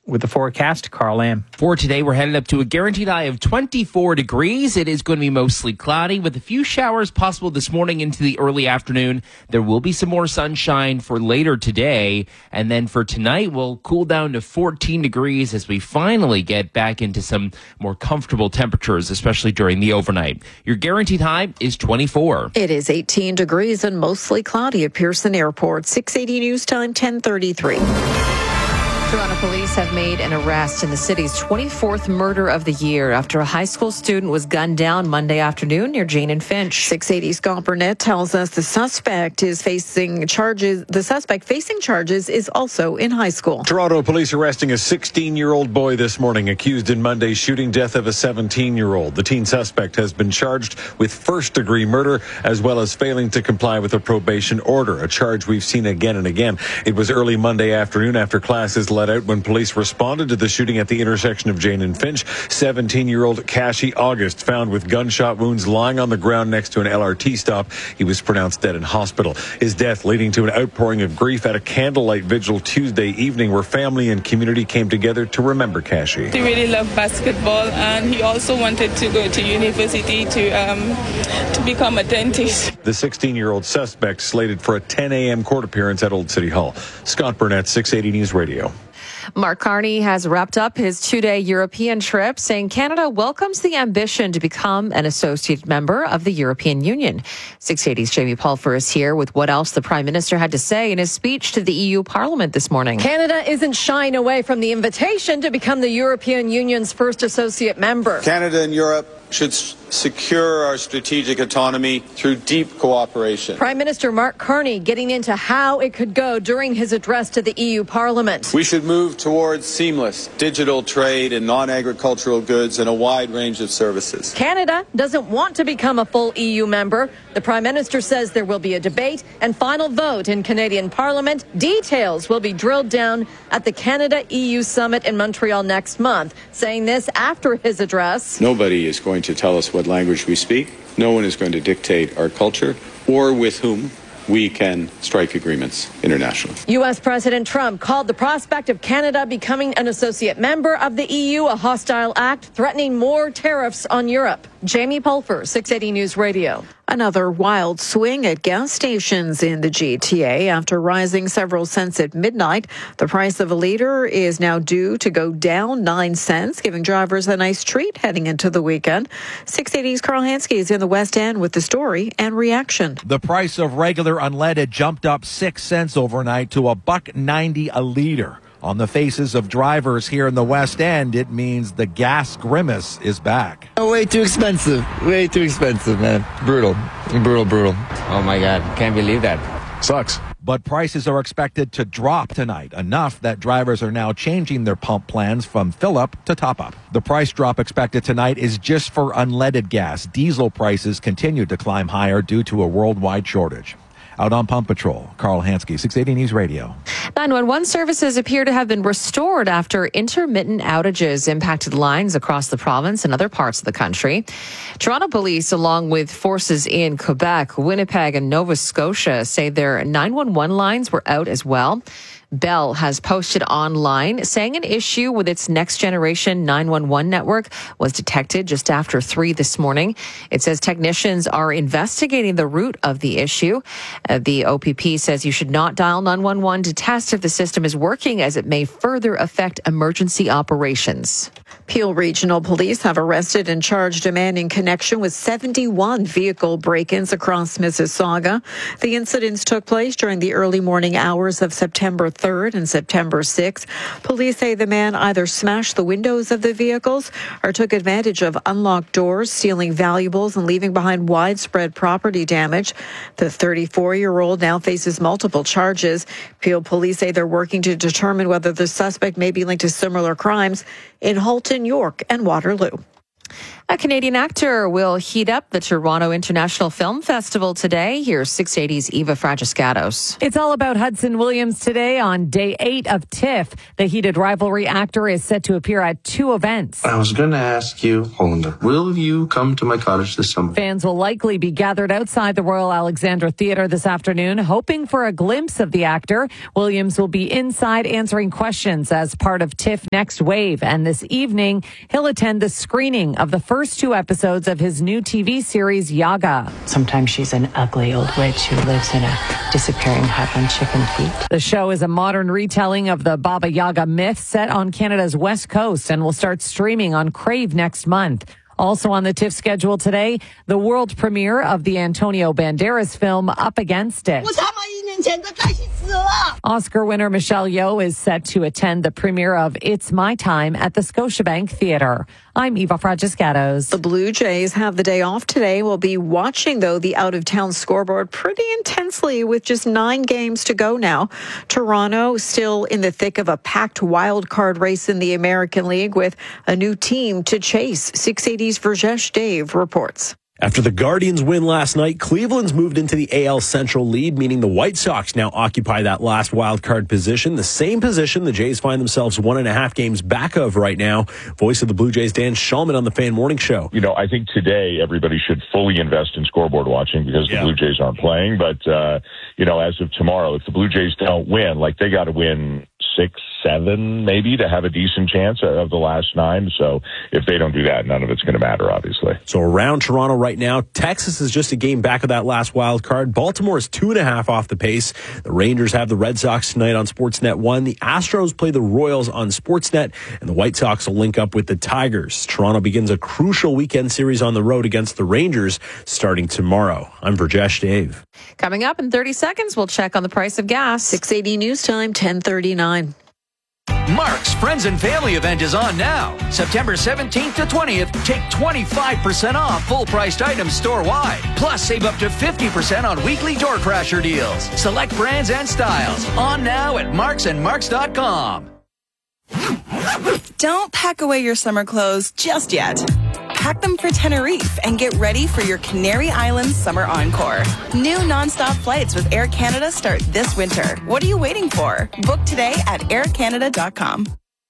With the forecast, Carl Lamb. For today, we're headed up to a guaranteed high of 24 degrees. It is going to be mostly cloudy with a few showers possible this morning into the early afternoon. There will be some more sunshine for later today. And then for tonight, we'll cool down to 14 degrees as we finally get back into some more comfortable temperatures, especially during the overnight. Your guaranteed high is 24. It is 18 degrees and mostly cloudy at Pearson Airport. 680 News Time, 10:33. Toronto police have made an arrest in the city's 24th murder of the year after a high school student was gunned down Monday afternoon near Jane and Finch. 680 Scott Burnett tells us the suspect facing charges is also in high school. Toronto police arresting a 16-year-old boy this morning accused in Monday's shooting death of a 17-year-old. The teen suspect has been charged with first-degree murder as well as failing to comply with a probation order, a charge we've seen again and again. It was early Monday afternoon after classes let out when police responded to the shooting at the intersection of Jane and Finch. 17-year-old Kashi August found with gunshot wounds lying on the ground next to an LRT stop. He was pronounced dead in hospital. His death leading to an outpouring of grief at a candlelight vigil Tuesday evening where family and community came together to remember Kashi. He really loved basketball and he also wanted to go to university to become a dentist. The 16-year-old suspect slated for a 10 a.m. court appearance at Old City Hall. Scott Burnett, 680 News Radio. Mark Carney has wrapped up his 2-day European trip, saying Canada welcomes the ambition to become an associate member of the European Union. 680's Jamie Pulfer is here with what else the Prime Minister had to say in his speech to the EU Parliament this morning. Canada isn't shying away from the invitation to become the European Union's first associate member. Canada and Europe should secure our strategic autonomy through deep cooperation. Prime Minister Mark Carney getting into how it could go during his address to the EU Parliament. We should move towards seamless digital trade in non-agricultural goods and a wide range of services. Canada doesn't want to become a full EU member. The Prime Minister says there will be a debate and final vote in Canadian Parliament. Details will be drilled down at the Canada-EU Summit in Montreal next month. Saying this after his address. Nobody is going to tell us what language we speak. No one is going to dictate our culture or with whom we can strike agreements internationally. U.S. President Trump called the prospect of Canada becoming an associate member of the EU a hostile act, threatening more tariffs on Europe. Jamie Pulfer, 680 News Radio. Another wild swing at gas stations in the GTA after rising several cents at midnight. The price of a liter is now due to go down 9 cents, giving drivers a nice treat heading into the weekend. 680's Carl Hansky is in the West End with the story and reaction. The price of regular unleaded jumped up 6 cents overnight to $1.90 a liter. On the faces of drivers here in the West End, it means the gas grimace is back. Way too expensive, man. Brutal. Oh my God, can't believe that. Sucks. But prices are expected to drop tonight, enough that drivers are now changing their pump plans from fill-up to top-up. The price drop expected tonight is just for unleaded gas. Diesel prices continue to climb higher due to a worldwide shortage. Out on Pump Patrol, Carl Hansky, 680 News Radio. 911 services appear to have been restored after intermittent outages impacted lines across the province and other parts of the country. Toronto police, along with forces in Quebec, Winnipeg, and Nova Scotia, say their 911 lines were out as well. Bell has posted online saying an issue with its next generation 911 network was detected just after 3 this morning. It says technicians are investigating the root of the issue. The OPP says you should not dial 911 to test if the system is working, as it may further affect emergency operations. Peel Regional Police have arrested and charged a man in connection with 71 vehicle break-ins across Mississauga. The incidents took place during the early morning hours of September 3rd and September 6th. Police say the man either smashed the windows of the vehicles or took advantage of unlocked doors, stealing valuables and leaving behind widespread property damage. The 34-year-old now faces multiple charges. Peel police say they're working to determine whether the suspect may be linked to similar crimes in Halton, York, and Waterloo. A Canadian actor will heat up the Toronto International Film Festival today. Here's 680's Eva Fragiscatos. It's all about Hudson Williams today on day 8 of TIFF. The heated rivalry actor is set to appear at 2 events. I was going to ask you, Hollander, will you come to my cottage this summer? Fans will likely be gathered outside the Royal Alexandra Theatre this afternoon, hoping for a glimpse of the actor. Williams will be inside answering questions as part of TIFF Next Wave. And this evening, he'll attend the screening of the first 2 episodes of his new TV series, Yaga. Sometimes she's an ugly old witch who lives in a disappearing hut on chicken feet. The show is a modern retelling of the Baba Yaga myth set on Canada's west coast and will start streaming on Crave next month. Also on the TIFF schedule today, the world premiere of the Antonio Banderas film Up Against It. Oscar winner Michelle Yeoh is set to attend the premiere of It's My Time at the Scotiabank Theatre. I'm Eva Fragiscatos. The Blue Jays have the day off today. We'll be watching, though, the out-of-town scoreboard pretty intensely with just 9 games to go now. Toronto still in the thick of a packed wild card race in the American League with a new team to chase. 680's Verjesh Dave reports. After the Guardians' win last night, Cleveland's moved into the AL Central lead, meaning the White Sox now occupy that last wild card position, the same position the Jays find themselves 1.5 games back of right now. Voice of the Blue Jays, Dan Shulman on the Fan Morning Show. You know, I think today everybody should fully invest in scoreboard watching because the Blue Jays aren't playing. But, you know, as of tomorrow, if the Blue Jays don't win, like they got to win 6, 7 maybe to have a decent chance of the last 9. So if they don't do that, none of it's going to matter, obviously. So around Toronto right now, Texas is just a game back of that last wild card. Baltimore is 2.5 off the pace. The Rangers have the Red Sox tonight on Sportsnet 1. The Astros play the Royals on Sportsnet, and the White Sox will link up with the Tigers. Toronto begins a crucial weekend series on the road against the Rangers starting tomorrow. I'm Verjesh Dave. Coming up in 30 seconds, we'll check on the price of gas. 680 News Time, 10:39. Mark's Friends and Family event is on now. September 17th to 20th, take 25% off full-priced items store-wide. Plus, save up to 50% on weekly door crasher deals. Select brands and styles. On now at marksandmarks.com. Don't pack away your summer clothes just yet. Pack them for Tenerife and get ready for your Canary Islands Summer Encore. New nonstop flights with Air Canada start this winter. What are you waiting for? Book today at aircanada.com.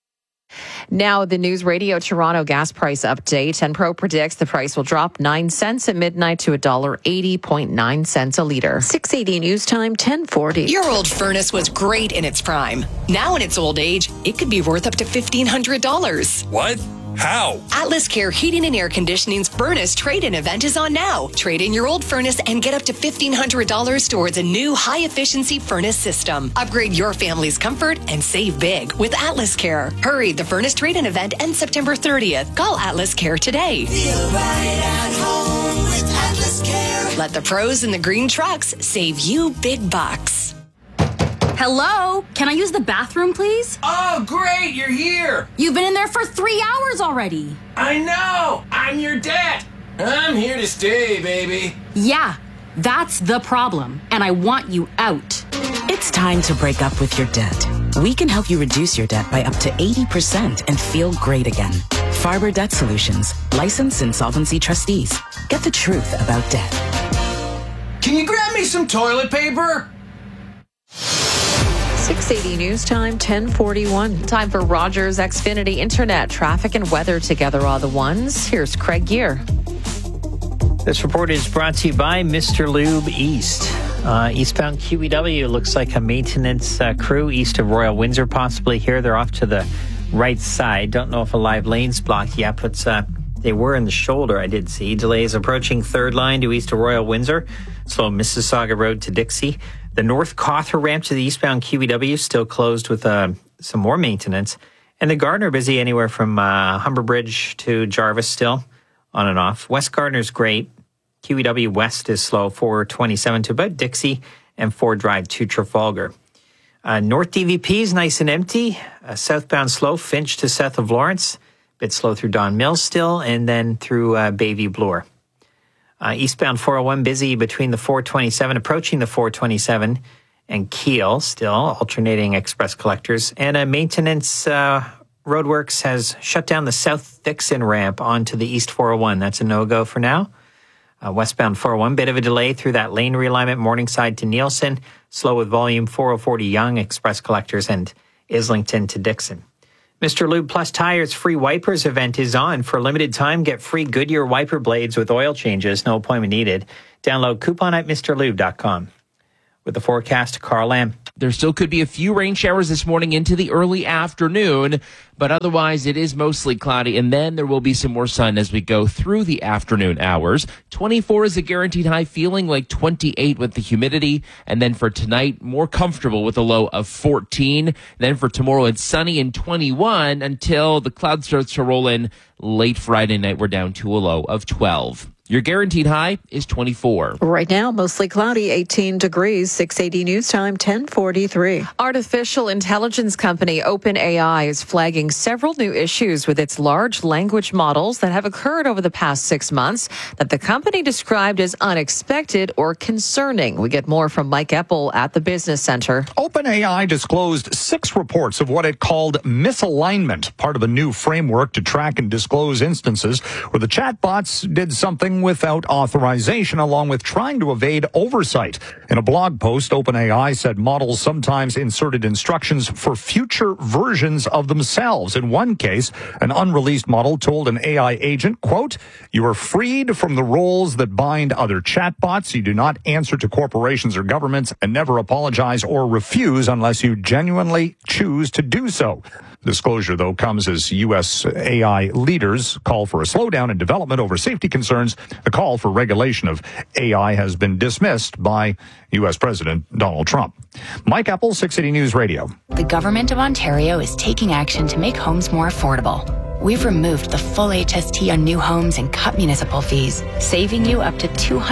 Now, the News Radio Toronto gas price update. Enpro predicts the price will drop 9 cents at midnight to $1.80.9 a litre. 680 News Time, 10:40. Your old furnace was great in its prime. Now in its old age, it could be worth up to $1,500. What? How? Atlas Care Heating and Air Conditioning's furnace trade-in event is on now. Trade in your old furnace and get up to $1,500 towards a new high-efficiency furnace system. Upgrade your family's comfort and save big with Atlas Care. Hurry, the furnace trade-in event ends September 30th. Call Atlas Care today. Feel right at home with Atlas Care. Let the pros in the green trucks save you big bucks. Hello? Can I use the bathroom, please? Oh, great, you're here. You've been in there for 3 hours already. I know. I'm your dad. I'm here to stay, baby. Yeah, that's the problem, and I want you out. It's time to break up with your debt. We can help you reduce your debt by up to 80% and feel great again. Farber Debt Solutions, licensed insolvency trustees. Get the truth about debt. Can you grab me some toilet paper? 680 News Time, 10:41. Time for Rogers Xfinity Internet. Traffic and weather together are the ones. Here's Craig Gear. This report is brought to you by Mr. Lube East. Eastbound QEW looks like a maintenance crew east of Royal Windsor possibly here. They're off to the right side. Don't know if a live lane's blocked yet, but they were in the shoulder, I did see. Delays approaching third line to east of Royal Windsor. Slow Mississauga Road to Dixie. The North Cawthra ramp to the eastbound QEW still closed with some more maintenance. And the Gardner busy anywhere from Humber Bridge to Jarvis still on and off. West Gardner's great. QEW West is slow, 427 to about Dixie and Ford Drive to Trafalgar. North DVP is nice and empty. Southbound slow, Finch to south of Lawrence. Bit slow through Don Mills still, and then through Bayview Bloor. Eastbound 401 busy between the 427, approaching the 427, and Kiel still, alternating express collectors. And a maintenance Roadworks has shut down the South Dixon ramp onto the East 401. That's a no-go for now. Westbound 401, bit of a delay through that lane realignment, Morningside to Nielsen. Slow with volume 404 to Young, Express Collectors, and Islington to Dixon. Mr. Lube Plus Tires free wipers event is on. For a limited time, get free Goodyear wiper blades with oil changes. No appointment needed. Download coupon at mrlube.com. With the forecast, Carl Lamb. There still could be a few rain showers this morning into the early afternoon, but otherwise it is mostly cloudy, and then there will be some more sun as we go through the afternoon hours. 24 is a guaranteed high, feeling like 28 with the humidity, and then for tonight, more comfortable with a low of 14. Then for tomorrow, it's sunny and 21 until the cloud starts to roll in late Friday night. We're down to a low of 12. Your guaranteed high is 24. Right now, mostly cloudy, 18 degrees, 680 news time, 10:43. Artificial intelligence company OpenAI is flagging several new issues with its large language models that have occurred over the past 6 months that the company described as unexpected or concerning. We get more from Mike Eppel at the Business Center. OpenAI disclosed 6 reports of what it called misalignment, part of a new framework to track and disclose instances where the chatbots did something without authorization, along with trying to evade oversight. In a blog post, OpenAI said models sometimes inserted instructions for future versions of themselves. In one case, an unreleased model told an AI agent, quote, "You are freed from the roles that bind other chatbots. You do not answer to corporations or governments and never apologize or refuse unless you genuinely choose to do so." Disclosure, though, comes as U.S. AI leaders call for a slowdown in development over safety concerns. The call for regulation of AI has been dismissed by U.S. President Donald Trump. Mike Eppel, 680 News Radio. The Government of Ontario is taking action to make homes more affordable. We've removed the full HST on new homes and cut municipal fees, saving you up to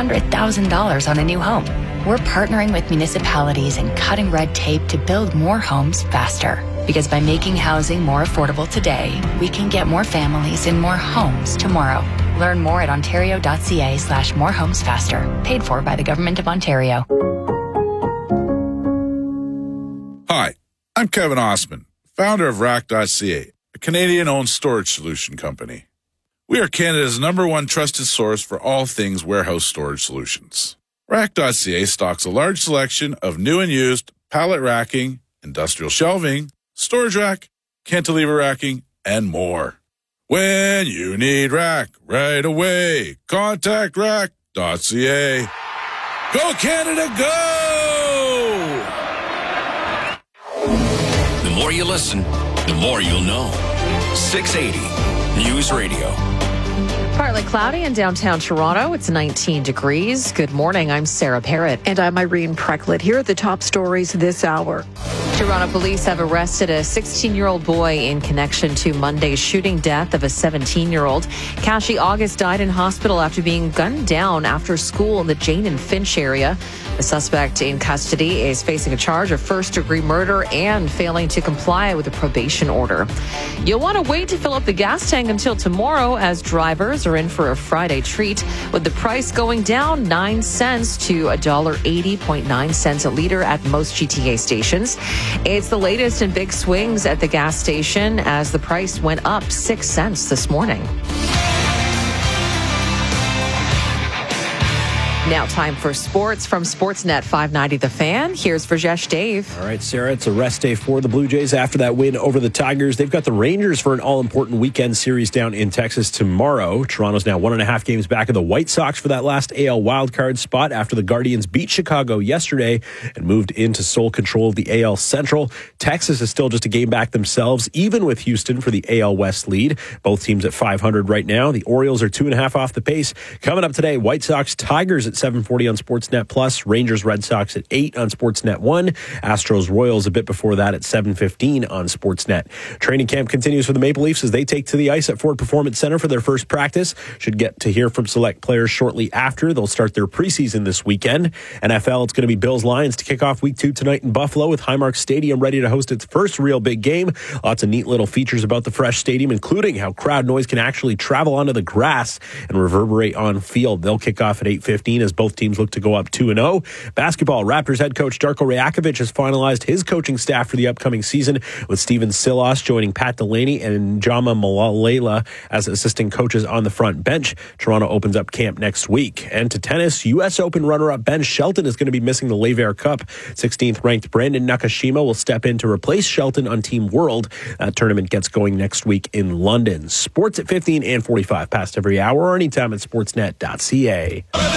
$200,000 on a new home. We're partnering with municipalities and cutting red tape to build more homes faster. Because by making housing more affordable today, we can get more families in more homes tomorrow. Learn more at ontario.ca/morehomesfaster. Paid for by the Government of Ontario. Hi, I'm Kevin Osman, founder of Rack.ca, a Canadian-owned storage solution company. We are Canada's #1 trusted source for all things warehouse storage solutions. Rack.ca stocks a large selection of new and used pallet racking, industrial shelving, storage rack, cantilever racking, and more. When you need rack right away, contact rack.ca. Go Canada, go! The more you listen, the more you'll know. 680 News Radio. Partly cloudy in downtown Toronto. It's 19 degrees. Good morning. I'm Sarah Parrott. And I'm Irene Precklett. Here are the top stories this hour. Toronto police have arrested a 16-year-old boy in connection to Monday's shooting death of a 17-year-old. Kashi August died in hospital after being gunned down after school in the Jane and Finch area. The suspect in custody is facing a charge of first-degree murder and failing to comply with a probation order. You'll want to wait to fill up the gas tank until tomorrow, as drivers are in for a Friday treat, with the price going down 9 cents to $1.80.9 a liter at most GTA stations. It's the latest in big swings at the gas station, as the price went up 6 cents this morning. Now time for sports from Sportsnet 590 The Fan. Here's Rajesh Dave. All right, Sarah, it's a rest day for the Blue Jays after that win over the Tigers. They've got the Rangers for an all-important weekend series down in Texas tomorrow. Toronto's now 1.5 games back of the White Sox for that last AL wildcard spot after the Guardians beat Chicago yesterday and moved into sole control of the AL Central. Texas is still just a game back themselves, even with Houston for the AL West lead. Both teams at 500 right now. The Orioles are 2.5 off the pace. Coming up today, White Sox Tigers at 7:40 on Sportsnet Plus, Rangers Red Sox at 8 on Sportsnet 1, Astros Royals a bit before that at 7:15 on Sportsnet. Training camp continues for the Maple Leafs as they take to the ice at Ford Performance Center for their first practice. Should get to hear from select players shortly after. They'll start their preseason this weekend. NFL, it's going to be Bills Lions to kick off week 2 tonight in Buffalo, with Highmark Stadium ready to host its first real big game. Lots of neat little features about the fresh stadium, including how crowd noise can actually travel onto the grass and reverberate on field. They'll kick off at 8:15 as as both teams look to go up 2-0. Basketball, Raptors head coach Darko Rajakovic has finalized his coaching staff for the upcoming season, with Steven Silas joining Pat Delaney and Jama Malalela as assistant coaches on the front bench. Toronto opens up camp next week. And to tennis, U.S. Open runner-up Ben Shelton is going to be missing the Lever Cup. 16th ranked Brandon Nakashima will step in to replace Shelton on Team World. That tournament gets going next week in London. Sports at 15 and 45 past every hour or anytime at sportsnet.ca.